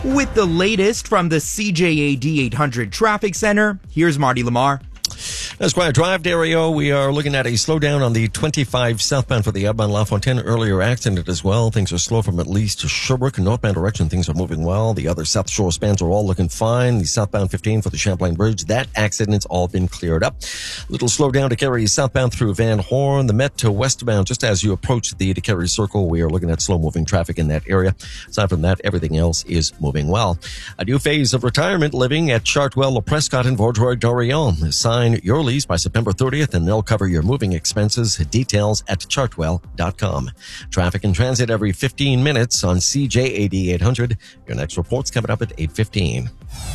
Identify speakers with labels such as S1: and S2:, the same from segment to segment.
S1: With the latest from the CJAD 800 Traffic Center, here's Marty Lamar.
S2: That's Quiet Drive, Dario. We are looking at a slowdown on the 25 southbound for the Audubon LaFontaine. Earlier accident as well. Things are slow from at least to Sherbrooke. Northbound direction, things are moving well. The other South Shore spans are all looking fine. The southbound 15 for the Champlain Bridge, that accident's all been cleared up. Little slowdown to carry southbound through Van Horn. The Met to westbound, just as you approach the Decarie Circle, we are looking at slow-moving traffic in that area. Aside from that, everything else is moving well. A new phase of retirement living at Chartwell, La Prescott, and Vaudreuil Dorion. Sign your lease by September 30th, and they'll cover your moving expenses. Details at chartwell.com. Traffic and transit every 15 minutes on CJAD 800. Your next report's coming up at 8:15.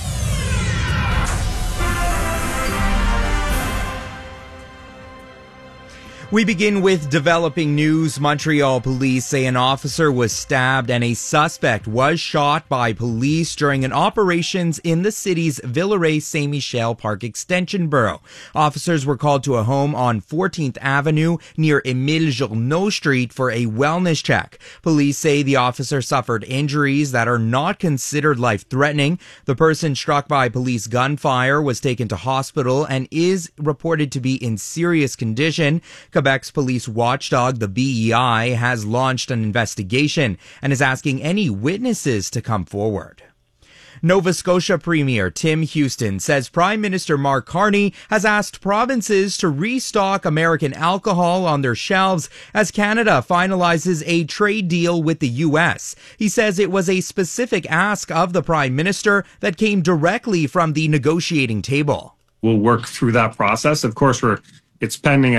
S1: We begin with developing news. Montreal police say an officer was stabbed and a suspect was shot by police during an operations in the city's Villeray-Saint-Michel Park Extension Borough. Officers were called to a home on 14th Avenue near Émile Journeau Street for a wellness check. Police say the officer suffered injuries that are not considered life-threatening. The person struck by police gunfire was taken to hospital and is reported to be in serious condition. Quebec's police watchdog, the BEI, has launched an investigation and is asking any witnesses to come forward. Nova Scotia Premier Tim Houston says Prime Minister Mark Carney has asked provinces to restock American alcohol on their shelves as Canada finalizes a trade deal with the U.S. He says it was a specific ask of the Prime Minister that came directly from the negotiating table.
S3: We'll work through that process. Of course, it's pending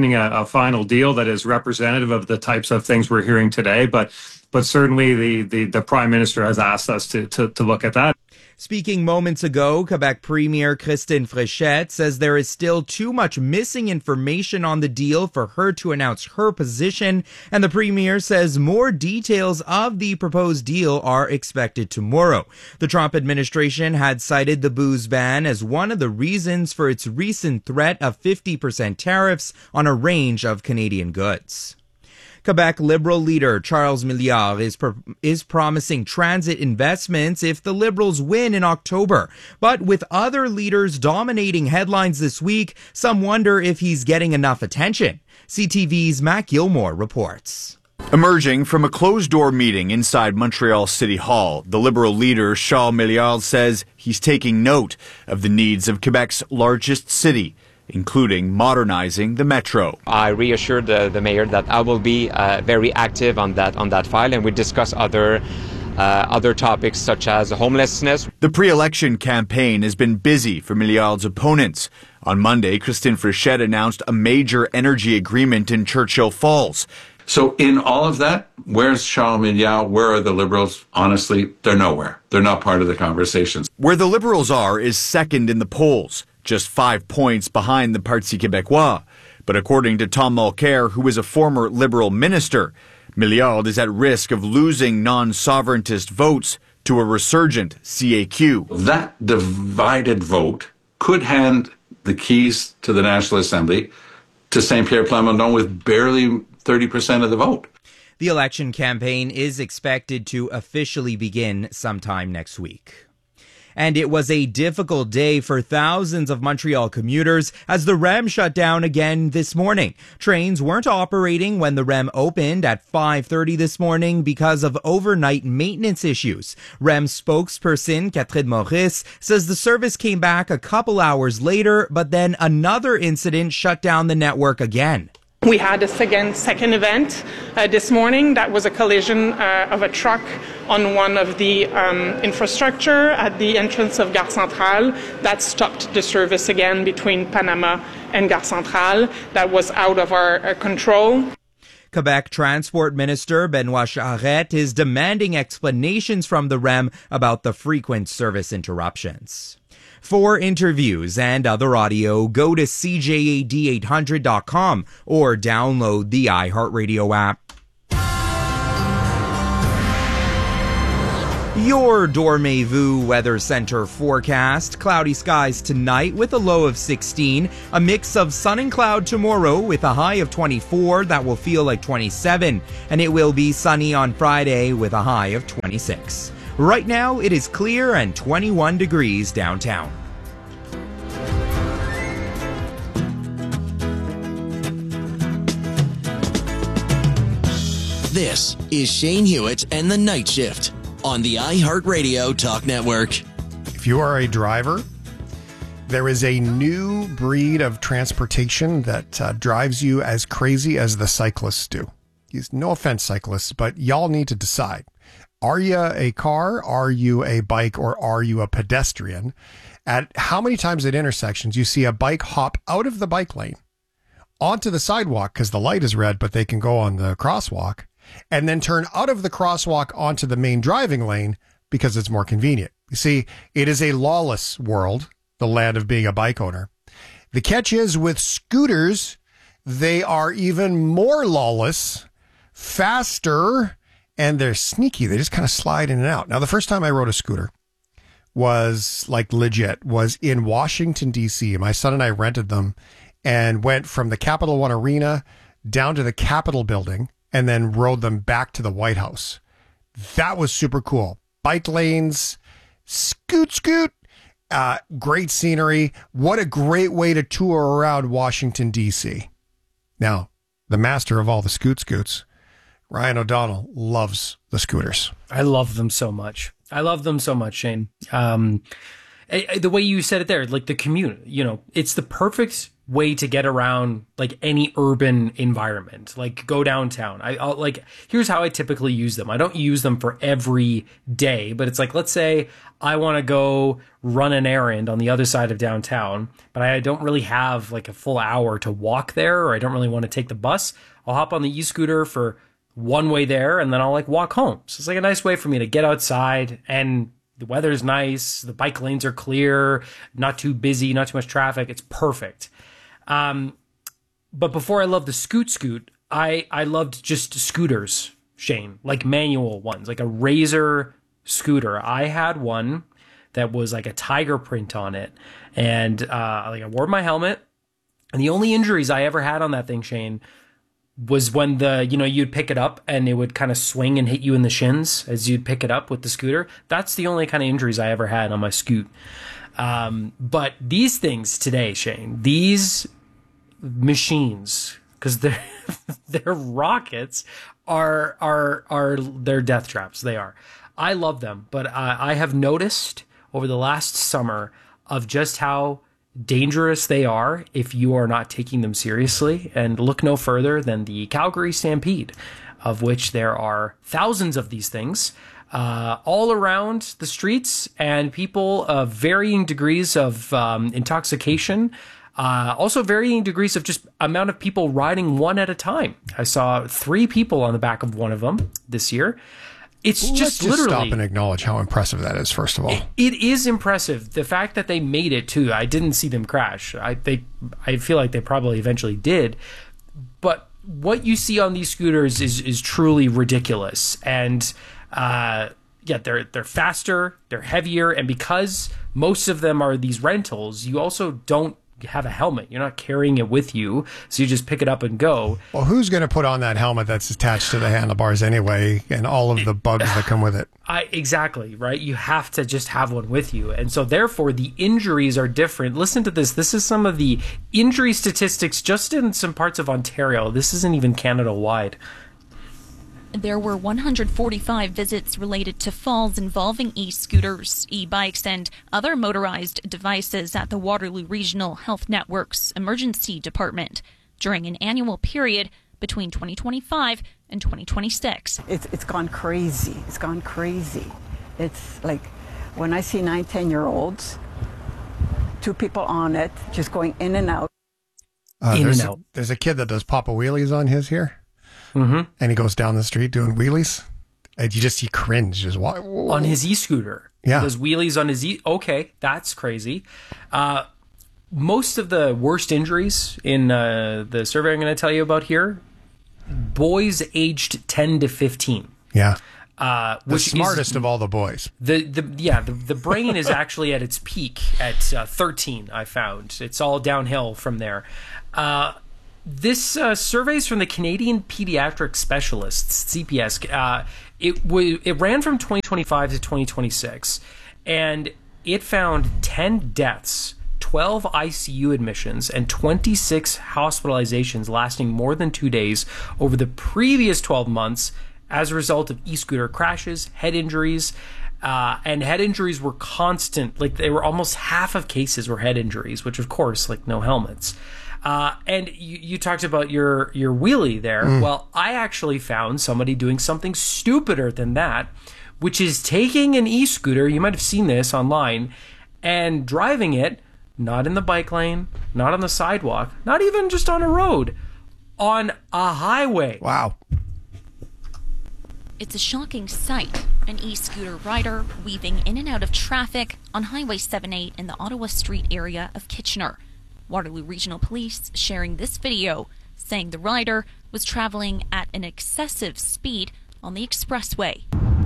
S3: a final deal that is representative of the types of things we're hearing today. But certainly the Prime Minister has asked us to look at that.
S1: Speaking moments ago, Quebec Premier Christine Fréchette says there is still too much missing information on the deal for her to announce her position, and the Premier says more details of the proposed deal are expected tomorrow. The Trump administration had cited the booze ban as one of the reasons for its recent threat of 50% tariffs on a range of Canadian goods. Quebec Liberal leader Charles Milliard is promising transit investments if the Liberals win in October. But with other leaders dominating headlines this week, some wonder if he's getting enough attention. CTV's Matt Gilmore reports.
S4: Emerging from a closed-door meeting inside Montreal City Hall, the Liberal leader Charles Milliard says he's taking note of the needs of Quebec's largest city, including modernizing the metro.
S5: I reassured the mayor that I will be very active on that file, and we discuss other topics such as homelessness.
S4: The pre-election campaign has been busy for Milliard's opponents. On Monday, Christine Fréchette announced a major energy agreement in Churchill Falls.
S6: So in all of that, where's Charles Milliard? Where are the Liberals? Honestly, they're nowhere. They're not part of the conversations.
S4: Where the Liberals are is second in the polls, just 5 points behind the Parti Québécois. But according to Tom Mulcair, who is a former Liberal minister, Milliard is at risk of losing non-sovereigntist votes to a resurgent CAQ.
S6: That divided vote could hand the keys to the National Assembly to Saint-Pierre Plamondon with barely 30% of the vote.
S1: The election campaign is expected to officially begin sometime next week. And it was a difficult day for thousands of Montreal commuters as the REM shut down again this morning. Trains weren't operating when the REM opened at 5:30 this morning because of overnight maintenance issues. REM spokesperson Catherine Maurice says the service came back a couple hours later, but then another incident shut down the network again.
S7: We had a second event this morning. That was a collision of a truck on one of the infrastructure at the entrance of Gare Centrale. That stopped the service again between Panama and Gare Centrale. That was out of our control.
S1: Quebec Transport Minister Benoit Charette is demanding explanations from the REM about the frequent service interruptions. For interviews and other audio, go to CJAD800.com or download the iHeartRadio app. Your Dormez-vous Weather Center forecast. Cloudy skies tonight with a low of 16. A mix of sun and cloud tomorrow with a high of 24 that will feel like 27. And it will be sunny on Friday with a high of 26. Right now, it is clear and 21 degrees downtown.
S8: This is Shane Hewitt and the Night Shift on the iHeartRadio Talk Network.
S9: If you are a driver, there is a new breed of transportation that drives you as crazy as the cyclists do. No offense, cyclists, but y'all need to decide. Are you a car? Are you a bike? Or are you a pedestrian? At how many times at intersections you see a bike hop out of the bike lane onto the sidewalk because the light is red, but they can go on the crosswalk, and then turn out of the crosswalk onto the main driving lane because it's more convenient. You see, it is a lawless world, the land of being a bike owner. The catch is with scooters, they are even more lawless, faster, and they're sneaky. They just kind of slide in and out. Now, the first time I rode a scooter was like legit, was in Washington, D.C. My son and I rented them and went from the Capital One Arena down to the Capitol building and then rode them back to the White House. That was super cool. Bike lanes, scoot, great scenery. What a great way to tour around Washington, D.C. Now, the master of all the scoots, Ryan O'Donnell, loves the scooters.
S10: I love them so much. Shane. The way you said it there, like the commute, it's the perfect way to get around like any urban environment, like go downtown. I'll like, here's how I typically use them. I don't use them for every day, but it's like, let's say I want to go run an errand on the other side of downtown, but I don't really have like a full hour to walk there, or I don't really want to take the bus. I'll hop on the e-scooter for one way there, and then I'll like walk home. So it's like a nice way for me to get outside, and the weather's nice. The bike lanes are clear, not too busy, not too much traffic. It's perfect. But before I loved the scoot, I loved just scooters, Shane, like manual ones, like a Razor scooter. I had one that was like a tiger print on it, and like I wore my helmet, and the only injuries I ever had on that thing, Shane, was when you'd pick it up and it would kind of swing and hit you in the shins as you'd pick it up with the scooter. That's the only kind of injuries I ever had on my scoot. But these things today, Shane, these machines, because they're rockets, are they're death traps. They are. I love them, but I have noticed over the last summer of just how dangerous they are if you are not taking them seriously. And look no further than the Calgary Stampede, of which there are thousands of these things all around the streets, and people of varying degrees of intoxication, also varying degrees of just amount of people riding one at a time. I saw 3 people on the back of one of them this year. Let's just literally
S9: stop and acknowledge how impressive that is, first of all.
S10: It is impressive. The fact that they made it, too. I didn't see them crash. I feel like they probably eventually did. But what you see on these scooters is truly ridiculous. And they're faster, they're heavier, and because most of them are these rentals, you also don't have a helmet. You're not carrying it with you, so you just pick it up and go.
S9: Well, who's going to put on that helmet that's attached to the handlebars anyway, and all of the bugs that come with it?
S10: Exactly, right? You have to just have one with you. And so therefore the injuries are different. Listen to this. This is some of the injury statistics just in some parts of Ontario. This isn't even Canada-wide.
S11: There were 145 visits related to falls involving e-scooters, e-bikes, and other motorized devices at the Waterloo Regional Health Network's Emergency Department during an annual period between 2025 and 2026.
S12: It's gone crazy. It's gone crazy. It's like when I see 9-10-year-olds, 2 people on it, just going in and out.
S9: There's a kid that does Papa Wheelies on his here.
S10: Mm-hmm.
S9: And he goes down the street doing wheelies, and you just see cringe. Just
S10: on his e-scooter.
S9: Yeah.
S10: He does wheelies on his Okay, that's crazy. Most of the worst injuries in the survey I'm going to tell you about here, boys aged 10 to 15.
S9: Yeah.
S10: The
S9: smartest of all the boys.
S10: The brain is actually at its peak at 13, I found. It's all downhill from there. This survey is from the Canadian Pediatric Specialists, CPS. It ran from 2025 to 2026, and it found 10 deaths, 12 ICU admissions, and 26 hospitalizations lasting more than 2 days over the previous 12 months as a result of e-scooter crashes, head injuries, and head injuries were constant. Like, they were almost half of cases were head injuries, which of course, like, no helmets. And you talked about your wheelie there. Well, I actually found somebody doing something stupider than that, which is taking an e-scooter, you might have seen this online, and driving it, not in the bike lane, not on the sidewalk, not even just on a road, on a highway.
S9: Wow.
S11: It's a shocking sight. An e-scooter rider weaving in and out of traffic on Highway 78 in the Ottawa Street area of Kitchener. Waterloo Regional Police sharing this video, saying the rider was traveling at an excessive speed on the expressway.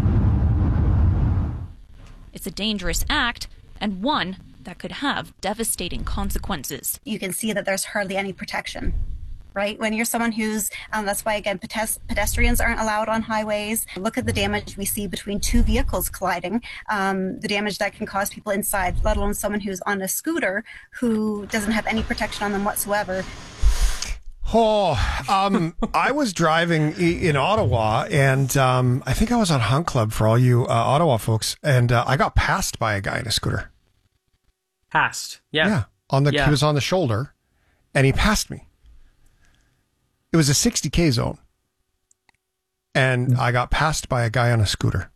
S11: It's a dangerous act, and one that could have devastating consequences.
S13: You can see that there's hardly any protection, right? When you're someone who's, that's why, again, pedestrians aren't allowed on highways. Look at the damage we see between two vehicles colliding, the damage that can cause people inside, let alone someone who's on a scooter who doesn't have any protection on them whatsoever.
S9: I was driving in Ottawa, and I think I was on Hunt Club for all you Ottawa folks, and I got passed by a guy in a scooter.
S10: Passed? Yeah.
S9: Yeah. He was on the shoulder, and he passed me. It was a 60K zone, and I got passed by a guy on a scooter.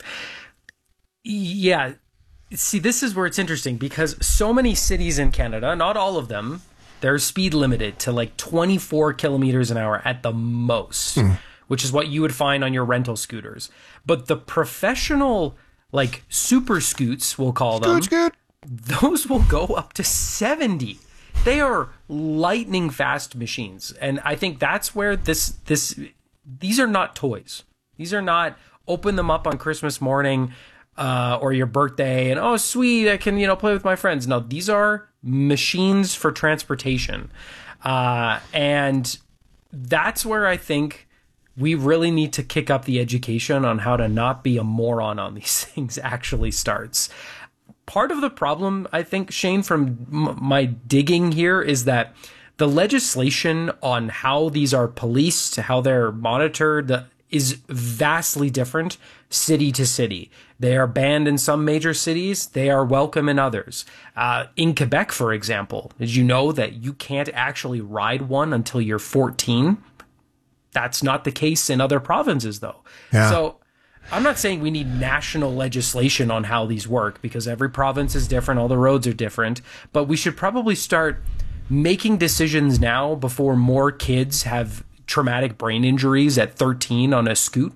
S10: Yeah. See, this is where it's interesting, because so many cities in Canada, not all of them, they're speed limited to like 24 kilometers an hour at the most, which is what you would find on your rental scooters. But the professional, like, super scoots, we'll call them, those will go up to 70. They are lightning fast machines. And I think that's where these are not toys. These are not open them up on Christmas morning or your birthday and, oh, sweet, I can, play with my friends. No, these are machines for transportation. And that's where I think we really need to kick up the education on how to not be a moron on these things actually starts. Part of the problem, I think, Shane, from my digging here is that the legislation on how these are policed, how they're monitored, is vastly different city to city. They are banned in some major cities. They are welcome in others. In Quebec, for example, did you know that you can't actually ride one until you're 14? That's not the case in other provinces, though.
S9: Yeah.
S10: So I'm not saying we need national legislation on how these work, because every province is different. All the roads are different. But we should probably start making decisions now before more kids have traumatic brain injuries at 13 on a scoot.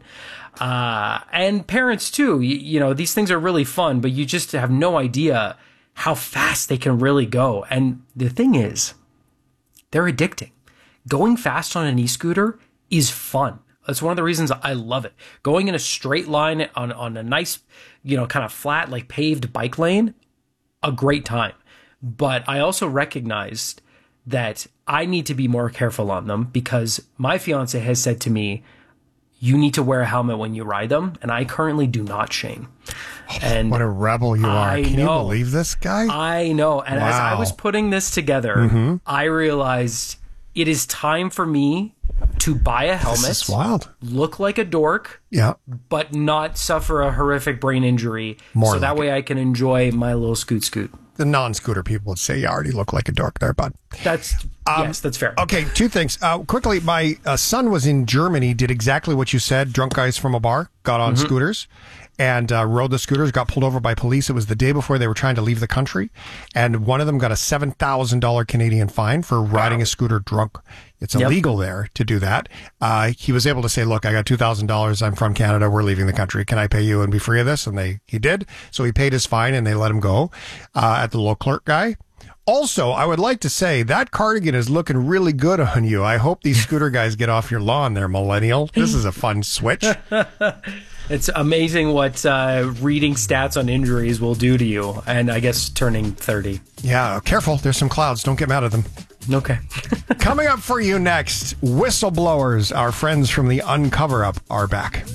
S10: And parents too, these things are really fun, but you just have no idea how fast they can really go. And the thing is, they're addicting. Going fast on an e-scooter is fun. That's one of the reasons I love it. Going in a straight line on a nice, kind of flat, like paved bike lane, a great time. But I also recognized that I need to be more careful on them, because my fiance has said to me, you need to wear a helmet when you ride them. And I currently do not, Shane. And
S9: what a rebel you are. Can you believe this guy?
S10: I know. And as I was putting this together, I realized it is time for me to buy a helmet.
S9: This is wild.
S10: Look like a dork.
S9: Yeah.
S10: But not suffer a horrific brain injury. So that way I can enjoy my little scoot.
S9: The non-scooter people would say you already look like a dork there, bud.
S10: Yes, that's fair.
S9: Okay, two things. Quickly, my son was in Germany, did exactly what you said. Drunk guys from a bar got on scooters and rode the scooters, got pulled over by police. It was the day before they were trying to leave the country. And one of them got a $7,000 Canadian fine for riding a scooter drunk. It's illegal there to do that. He was able to say, look, I got $2,000. I'm from Canada. We're leaving the country. Can I pay you and be free of this? And he did. So he paid his fine and they let him go at the low clerk guy. Also, I would like to say that cardigan is looking really good on you. I hope these scooter guys get off your lawn there, millennial. This is a fun switch.
S10: It's amazing what reading stats on injuries will do to you. And I guess turning 30.
S9: Yeah, careful. There's some clouds. Don't get mad at them.
S10: Okay.
S9: Coming up for you next, whistleblowers, our friends from the Uncover Up, are back.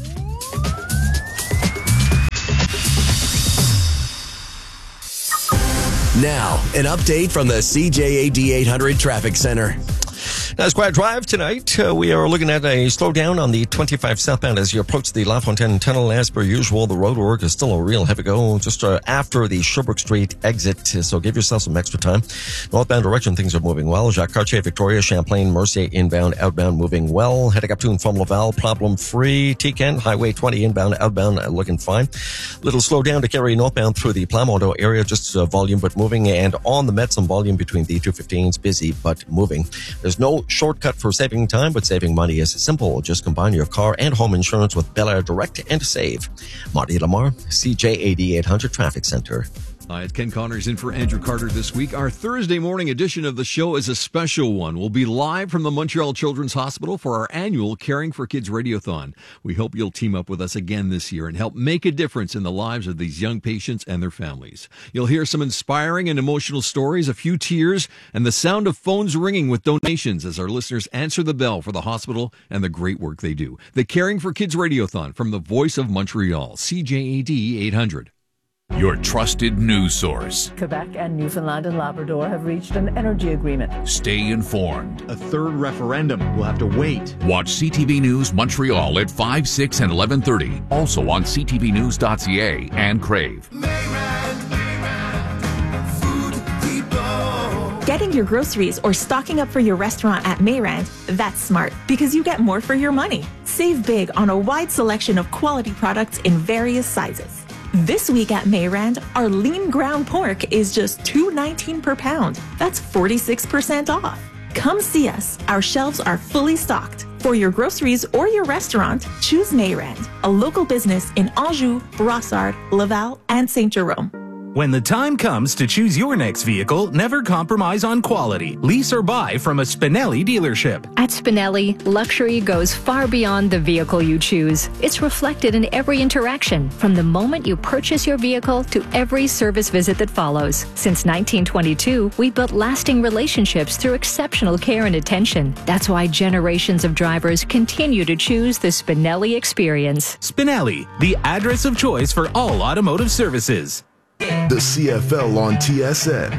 S8: Now, an update from the CJAD 800 Traffic Center.
S2: Now, Square Drive tonight, we are looking at a slowdown on the 25 southbound as you approach the LaFontaine Tunnel. As per usual, the road work is still a real heavy go just after the Sherbrooke Street exit, so give yourself some extra time. Northbound direction, things are moving well. Jacques Cartier, Victoria, Champlain, Mercier, inbound, outbound, moving well. Heading up to and from Laval, problem-free. T-Kent, Highway 20, inbound, outbound, looking fine. Little slowdown to carry northbound through the Plamondon area, just volume but moving. And on the Met, some volume between the 215s, busy but moving. There's no shortcut for saving time, but saving money is simple. Just combine your car and home insurance with Bel Air Direct and save. Marty Lamar, CJAD 800 Traffic Center.
S14: Hi, it's Ken Connors in for Andrew Carter this week. Our Thursday morning edition of the show is a special one. We'll be live from the Montreal Children's Hospital for our annual Caring for Kids Radiothon. We hope you'll team up with us again this year and help make a difference in the lives of these young patients and their families. You'll hear some inspiring and emotional stories, a few tears, and the sound of phones ringing with donations as our listeners answer the bell for the hospital and the great work they do. The Caring for Kids Radiothon from the Voice of Montreal, CJAD 800.
S15: Your trusted news source.
S16: Quebec and Newfoundland and Labrador have reached an energy agreement.
S15: Stay informed.
S4: A third referendum will have to wait.
S15: Watch CTV News Montreal at 5, 6, and 11:30. Also on ctvnews.ca and Crave.
S17: Getting your groceries or stocking up for your restaurant at Mayrand, that's smart because you get more for your money. Save big on a wide selection of quality products in various sizes. This week at Mayrand, our lean ground pork is just $2.19 per pound. That's 46% off. Come see us. Our shelves are fully stocked. For your groceries or your restaurant, choose Mayrand, a local business in Anjou, Brossard, Laval, and St. Jerome.
S18: When the time comes to choose your next vehicle, never compromise on quality. Lease or buy from a Spinelli dealership.
S19: At Spinelli, luxury goes far beyond the vehicle you choose. It's reflected in every interaction, from the moment you purchase your vehicle to every service visit that follows. Since 1922, we built lasting relationships through exceptional care and attention. That's why generations of drivers continue to choose the Spinelli experience.
S18: Spinelli, the address of choice for all automotive services.
S20: The CFL on TSN.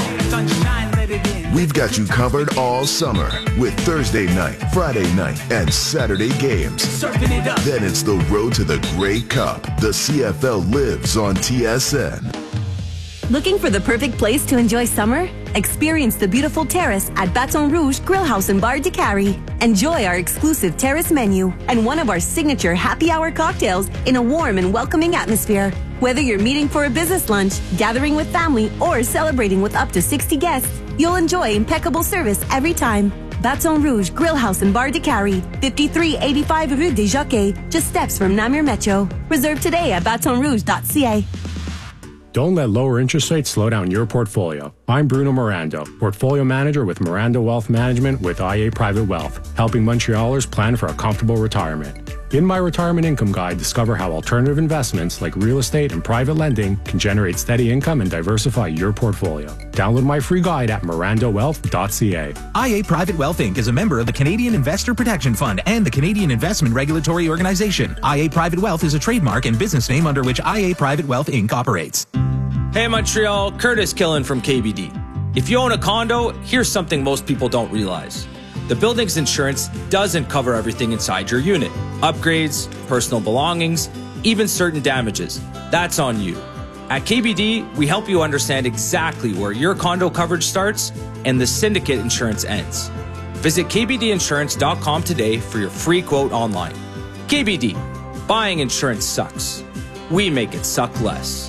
S20: We've got you covered all summer with Thursday night, Friday night, and Saturday games. Then it's the road to the Grey Cup. The CFL lives on TSN.
S21: Looking for the perfect place to enjoy summer? Experience the beautiful terrace at Baton Rouge Grill House and Bar de Carrie. Enjoy our exclusive terrace menu and one of our signature happy hour cocktails in a warm and welcoming atmosphere. Whether you're meeting for a business lunch, gathering with family, or celebrating with up to 60 guests, you'll enjoy impeccable service every time. Baton Rouge Grill House and Bar de Carrie, 5385 Rue des Jockeys, just steps from Namur Metro. Reserve today at batonrouge.ca.
S22: Don't let lower interest rates slow down your portfolio. I'm Bruno Miranda, Portfolio Manager with Miranda Wealth Management with IA Private Wealth, helping Montrealers plan for a comfortable retirement. In my Retirement Income Guide, discover how alternative investments like real estate and private lending can generate steady income and diversify your portfolio. Download my free guide at mirandawealth.ca.
S18: IA Private Wealth Inc. is a member of the Canadian Investor Protection Fund and the Canadian Investment Regulatory Organization. IA Private Wealth is a trademark and business name under which IA Private Wealth Inc. operates.
S23: Hey Montreal, Curtis Killen from KBD. If you own a condo, here's something most people don't realize. The building's insurance doesn't cover everything inside your unit. Upgrades, personal belongings, even certain damages. That's on you. At KBD, we help you understand exactly where your condo coverage starts and the syndicate insurance ends. Visit kbdinsurance.com today for your free quote online. KBD, buying insurance sucks. We make it suck less.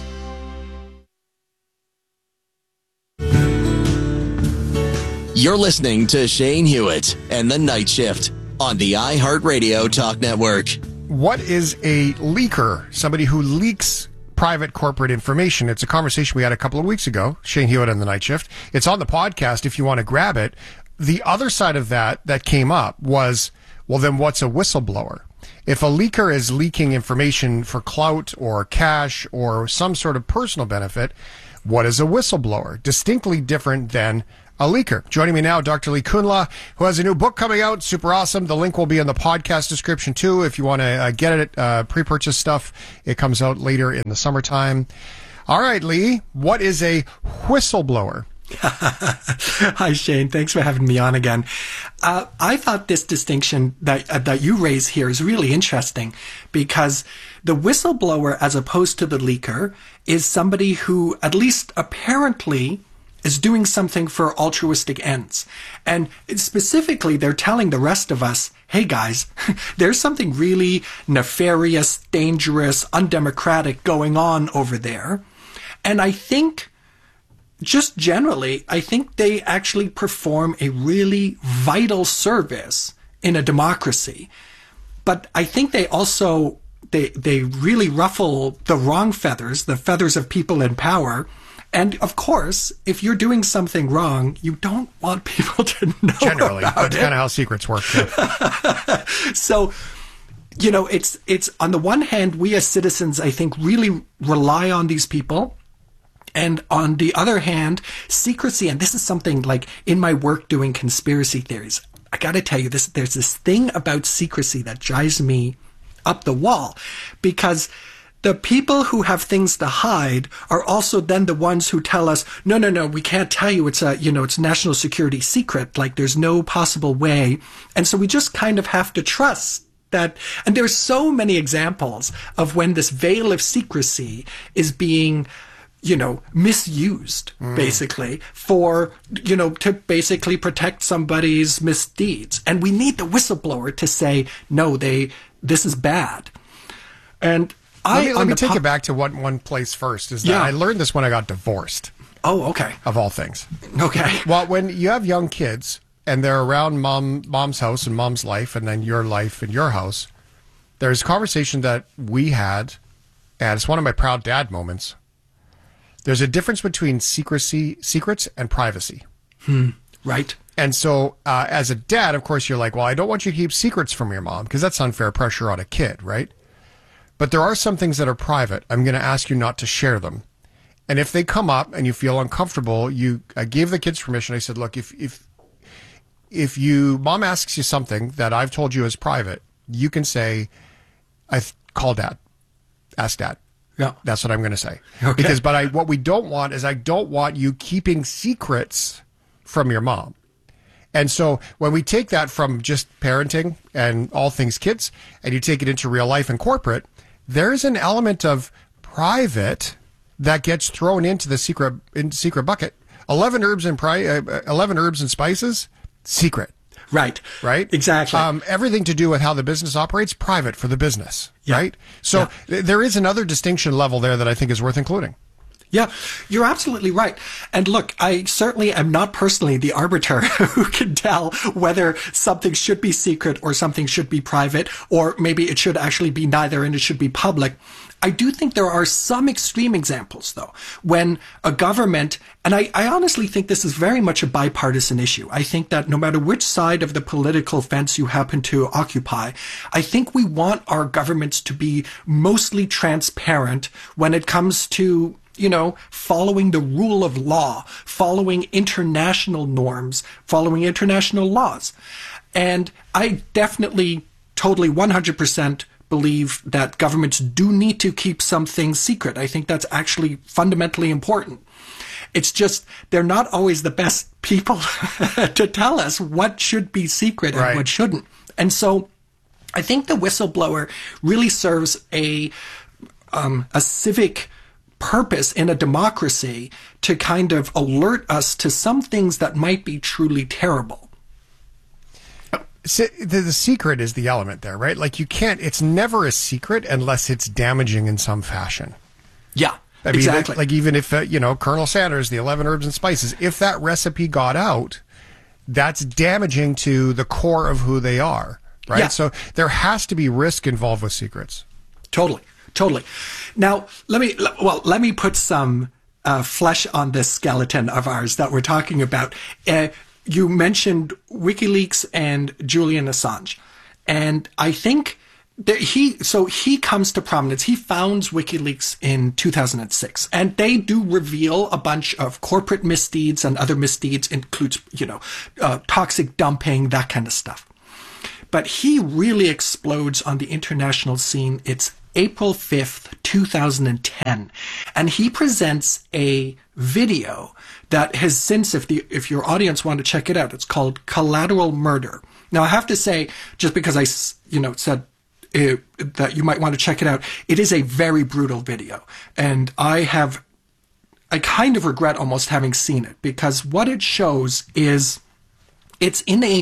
S8: You're listening to Shane Hewitt and The Night Shift on the iHeartRadio Talk Network.
S9: What is a leaker? Somebody who leaks private corporate information. It's a conversation we had a couple of weeks ago, Shane Hewitt and The Night Shift. It's on the podcast if you want to grab it. The other side of that came up was, well, then what's a whistleblower? If a leaker is leaking information for clout or cash or some sort of personal benefit, what is a whistleblower? Distinctly different than a leaker. Joining me now, Dr. Lee Kunla, who has a new book coming out. Super awesome. The link will be in the podcast description, too. If you want to get it, pre-purchase stuff, it comes out later in the summertime. All right, Lee, what is a whistleblower?
S3: Hi, Shane. Thanks for having me on again. I thought this distinction that you raise here is really interesting because the whistleblower, as opposed to the leaker, is somebody who, at least apparently, is doing something for altruistic ends. And specifically, they're telling the rest of us, hey guys, there's something really nefarious, dangerous, undemocratic going on over there. And I think, just generally, I think they actually perform a really vital service in a democracy. But I think they also, they really ruffle the wrong feathers, the feathers of people in power. And of course, if you're doing something wrong, you don't want people to know
S9: Generally,
S3: about
S9: that's
S3: it.
S9: kind of how secrets work, too.
S3: So, you know, it's on the one hand, we as citizens, I think, really rely on these people. And on the other hand, secrecy, and this is something like in my work doing conspiracy theories, I got to tell you this, there's this thing about secrecy that drives me up the wall, because the people who have things to hide are also then the ones who tell us, no, we can't tell you. It's it's national security secret. Like there's no possible way. And so we just kind of have to trust that. And there's so many examples of when this veil of secrecy is being, misused basically for, to basically protect somebody's misdeeds. And we need the whistleblower to say, no, this is bad. And
S9: Let me take it back to one place first. Is that I learned this when I got divorced.
S3: Oh, okay.
S9: Of all things.
S3: Okay.
S9: Well, when you have young kids and they're around mom's house and mom's life, and then your life and your house, there's a conversation that we had, and it's one of my proud dad moments. There's a difference between secrets and privacy.
S3: Right.
S9: And so, as a dad, of course, you're like, well, I don't want you to keep secrets from your mom because that's unfair pressure on a kid, right? But there are some things that are private. I'm going to ask you not to share them. And if they come up and you feel uncomfortable, I gave the kids permission. I said, look, if mom asks you something that I've told you is private, you can say, call dad, ask dad.
S3: Yeah.
S9: That's what I'm going to say.
S3: Okay.
S9: What we don't want is I don't want you keeping secrets from your mom. And so when we take that from just parenting and all things kids, and you take it into real life and corporate, there's an element of private that gets thrown into the secret bucket. 11 herbs and spices, secret.
S3: Right. Exactly.
S9: Everything to do with how the business operates, private for the business. Yeah. Right. So there is another distinction level there that I think is worth including.
S3: Yeah, you're absolutely right. And look, I certainly am not personally the arbiter who can tell whether something should be secret or something should be private, or maybe it should actually be neither and it should be public. I do think there are some extreme examples, though, when a government, and I honestly think this is very much a bipartisan issue. I think that no matter which side of the political fence you happen to occupy, I think we want our governments to be mostly transparent when it comes to following the rule of law, following international norms, following international laws. And I definitely, totally, 100% believe that governments do need to keep some things secret. I think that's actually fundamentally important. It's just they're not always the best people to tell us what should be secret and what shouldn't. And so I think the whistleblower really serves a civic purpose in a democracy to kind of alert us to some things that might be truly terrible.
S9: So the secret is the element there, right? Like it's never a secret unless it's damaging in some fashion.
S3: Yeah,
S9: exactly. Like even if, Colonel Sanders, the 11 herbs and spices, if that recipe got out, that's damaging to the core of who they are, right?
S3: Yeah.
S9: So there has to be risk involved with secrets.
S3: Totally. Now, let me put some flesh on this skeleton of ours that we're talking about. You mentioned WikiLeaks and Julian Assange. And I think he comes to prominence. He founds WikiLeaks in 2006, and they do reveal a bunch of corporate misdeeds and other misdeeds, includes, toxic dumping, that kind of stuff. But he really explodes on the international scene. It's April 5th, 2010, and he presents a video that has since, if your audience want to check it out, it's called Collateral Murder. Now, I have to say, just because I, said that you might want to check it out, it is a very brutal video, and I kind of regret almost having seen it, because what it shows is it's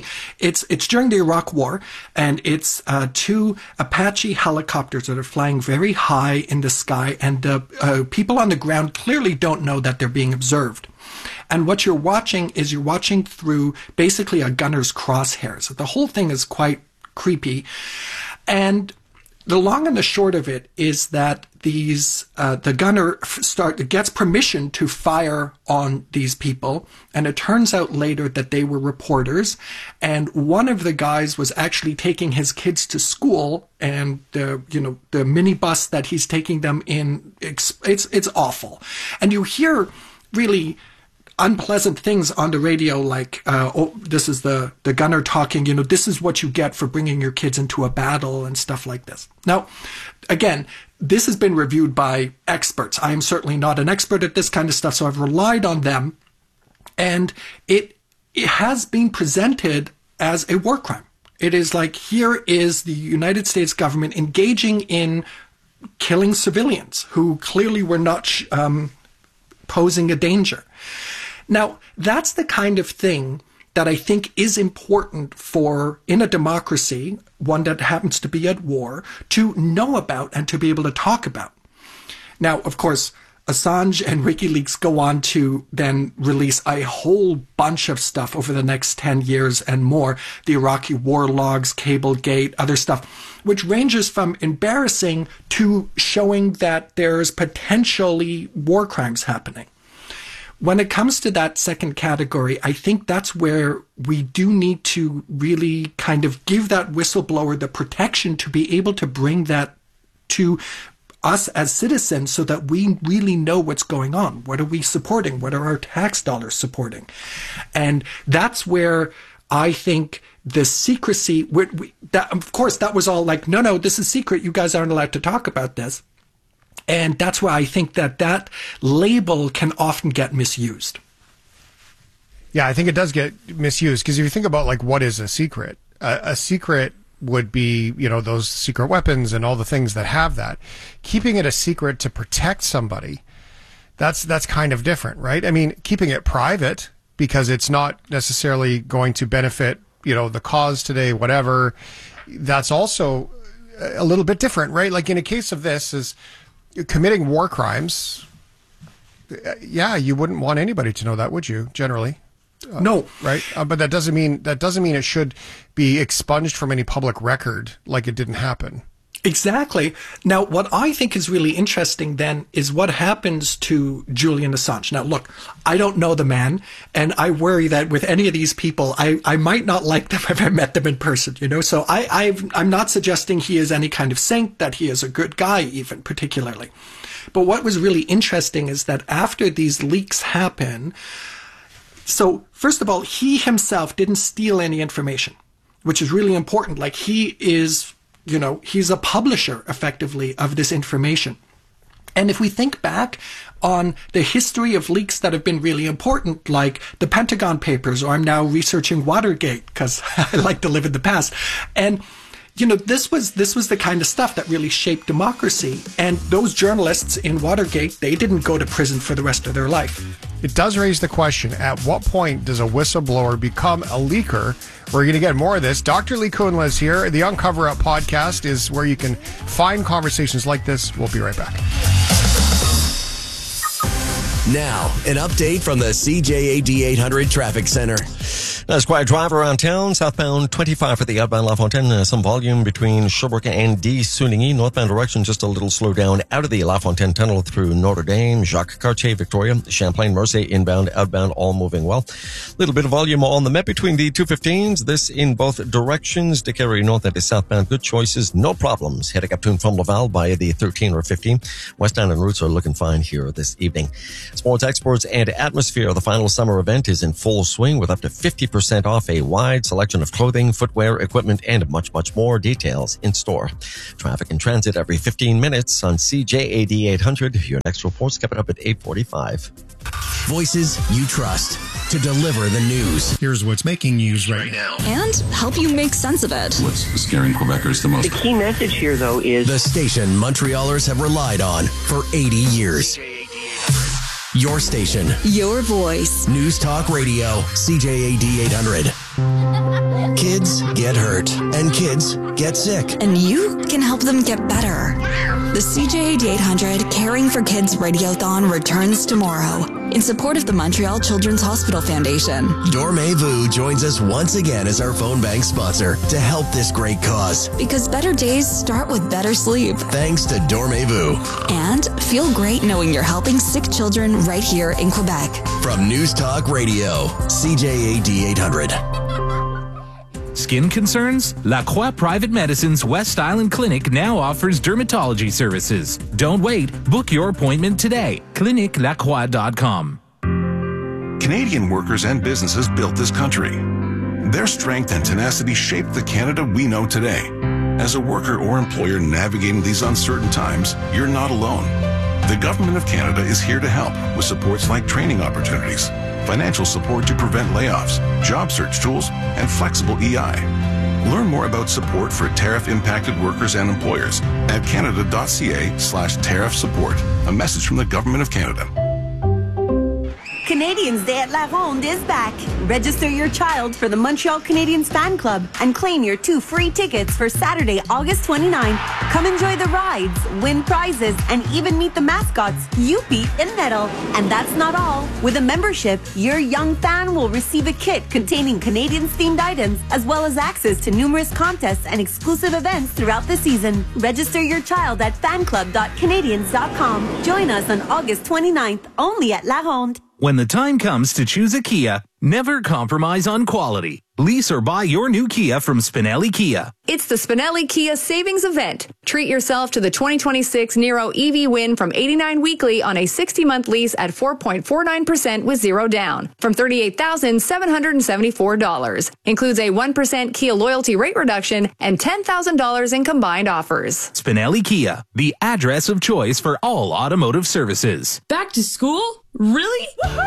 S3: during the Iraq War, and it's two Apache helicopters that are flying very high in the sky, and people on the ground clearly don't know that they're being observed. And what you're watching through basically a gunner's crosshairs. The whole thing is quite creepy. And the long and the short of it is that the gunner gets permission to fire on these people, and it turns out later that they were reporters, and one of the guys was actually taking his kids to school, and the minibus that he's taking them in, it's awful. And you hear really unpleasant things on the radio, like, this is the gunner talking, this is what you get for bringing your kids into a battle and stuff like this. Now, again, this has been reviewed by experts. I am certainly not an expert at this kind of stuff, so I've relied on them. And it has been presented as a war crime. It is like, here is the United States government engaging in killing civilians who clearly were not posing a danger. Now, that's the kind of thing that I think is important in a democracy, one that happens to be at war, to know about and to be able to talk about. Now, of course, Assange and WikiLeaks go on to then release a whole bunch of stuff over the next 10 years and more. The Iraqi war logs, Cablegate, other stuff, which ranges from embarrassing to showing that there's potentially war crimes happening. When it comes to that second category, I think that's where we do need to really kind of give that whistleblower the protection to be able to bring that to us as citizens so that we really know what's going on. What are we supporting? What are our tax dollars supporting? And that's where I think the secrecy, of course, that was all like, no, this is secret. You guys aren't allowed to talk about this. And that's why I think that label can often get misused.
S9: Yeah, I think it does get misused, because if you think about, like, what is a secret? A secret would be, those secret weapons and all the things that have that. Keeping it a secret to protect somebody, that's kind of different, right? I mean, keeping it private because it's not necessarily going to benefit, the cause today, whatever, that's also a little bit different, right? Like, in a case of this is committing war crimes, you wouldn't want anybody to know that, would you? Generally,
S3: no,
S9: right? But that doesn't mean it should be expunged from any public record, like it didn't happen.
S3: Exactly. Now, what I think is really interesting then is what happens to Julian Assange. Now, look, I don't know the man, and I worry that with any of these people, I might not like them if I met them in person, So I'm not suggesting he is any kind of saint, that he is a good guy even, particularly. But what was really interesting is that after these leaks happen, so first of all, he himself didn't steal any information, which is really important. Like, he is, he's a publisher, effectively, of this information. And if we think back on the history of leaks that have been really important, like the Pentagon Papers, or I'm now researching Watergate because I like to live in the past. And, this was the kind of stuff that really shaped democracy. And those journalists in Watergate, they didn't go to prison for the rest of their life.
S9: It does raise the question, at what point does a whistleblower become a leaker? We're going to get more of this. Dr. Lee Kunla is here. The Uncover Up podcast is where you can find conversations like this. We'll be right back.
S8: Now, an update from the CJAD 800 Traffic Center.
S2: That's quiet drive around town. Southbound 25 for the outbound La Fontaine. Some volume between Sherbrooke and D-Sounigny. Northbound direction, just a little slow down out of the La Fontaine Tunnel through Notre Dame, Jacques Cartier, Victoria, Champlain, Mercier, inbound, outbound, all moving well. Little bit of volume on the Met between the 215s. This in both directions. De Carry north and southbound. Good choices. No problems. Heading up to and from Laval by the 13 or 15. Westbound and routes are looking fine here this evening. Sports exports and atmosphere. The final summer event is in full swing with up to 50% off a wide selection of clothing, footwear, equipment, and much, much more. Details in store. Traffic and transit every 15 minutes on CJAD 800. Your next report's coming up at 8:45.
S8: Voices you trust to deliver the news.
S5: Here's what's making news right now.
S6: And help you make sense of it.
S7: What's scaring Quebecers the most?
S24: The key message here, though, is
S8: the station Montrealers have relied on for 80 years. Your station.
S6: Your voice.
S8: News Talk Radio. CJAD 800. Kids get hurt and kids get sick.
S6: And you can help them get better. The CJAD 800 Caring for Kids Radiothon returns tomorrow in support of the Montreal Children's Hospital Foundation.
S8: Dormez-vous joins us once again as our phone bank sponsor to help this great cause.
S6: Because better days start with better sleep.
S8: Thanks to Dormez-vous.
S6: And feel great knowing you're helping sick children right here in Quebec.
S8: From News Talk Radio, CJAD 800.
S18: Skin concerns? La Croix Private Medicine's West Island Clinic now offers dermatology services. Don't wait. Book your appointment today. ClinicLacroix.com.
S25: Canadian workers and businesses built this country. Their strength and tenacity shaped the Canada we know today. As a worker or employer navigating these uncertain times, you're not alone. The Government of Canada is here to help with supports like training opportunities, financial support to prevent layoffs, job search tools, and flexible EI. Learn more about support for tariff-impacted workers and employers at canada.ca/tariff support. A message from the Government of Canada.
S21: Canadians Day at La Ronde is back. Register your child for the Montreal Canadiens Fan Club and claim your 2 free tickets for Saturday, August 29. Come enjoy the rides, win prizes, and even meet the mascots, Youpi and Nettle. And that's not all. With a membership, your young fan will receive a kit containing Canadiens-themed items, as well as access to numerous contests and exclusive events throughout the season. Register your child at fanclub.canadiens.com. Join us on August 29th, only at La Ronde.
S18: When the time comes to choose a Kia, never compromise on quality. Lease or buy your new Kia from Spinelli Kia.
S26: It's the Spinelli Kia Savings Event. Treat yourself to the 2026 Niro EV Win from $89 weekly on a 60-month lease at 4.49% with zero down from $38,774. Includes a 1% Kia loyalty rate reduction and $10,000 in combined offers.
S18: Spinelli Kia, the address of choice for all automotive services.
S27: Back to school? Really?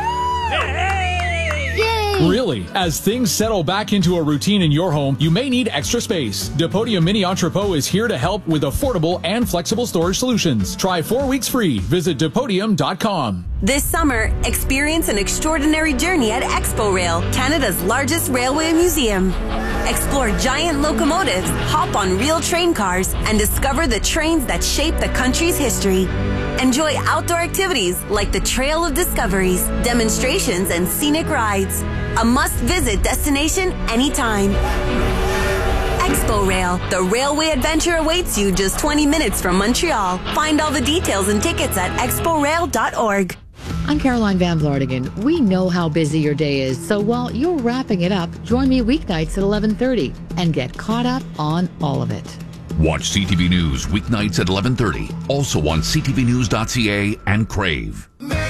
S28: Really, as things settle back into a routine in your home, you may need extra space. Depodium Mini Entrepot is here to help with affordable and flexible storage solutions. Try 4 weeks free. Visit Depodium.com.
S21: This summer, experience an extraordinary journey at Expo Rail, Canada's largest railway museum. Explore giant locomotives, hop on real train cars, and discover the trains that shape the country's history. Enjoy outdoor activities like the Trail of Discoveries, demonstrations, and scenic rides. A must-visit destination anytime. Expo Rail, the railway adventure awaits you just 20 minutes from Montreal. Find all the details and tickets at exporail.org.
S29: I'm Caroline Van Vlartigan. We know how busy your day is, so while you're wrapping it up, join me weeknights at 11:30 and get caught up on all of it.
S15: Watch CTV News weeknights at 11:30. Also on ctvnews.ca and Crave.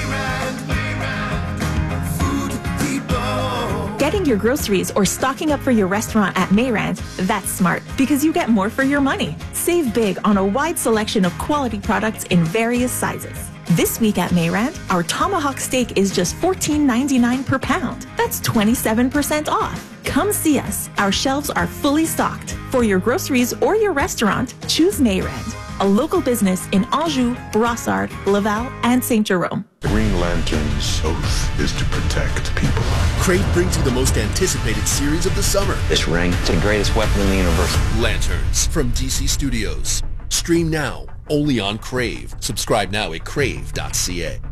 S17: Getting your groceries or stocking up for your restaurant at Mayrand, that's smart because you get more for your money. Save big on a wide selection of quality products in various sizes. This week at Mayrand, our tomahawk steak is just $14.99 per pound. That's 27% off. Come see us. Our shelves are fully stocked. For your groceries or your restaurant, choose Mayrand, a local business in Anjou, Brossard, Laval, and St. Jerome.
S20: The Green Lantern's oath is to protect people.
S30: Crave brings you the most anticipated series of the summer.
S24: This ring, it's the greatest weapon in the universe.
S30: Lanterns from DC Studios. Stream now, only on Crave. Subscribe now at crave.ca.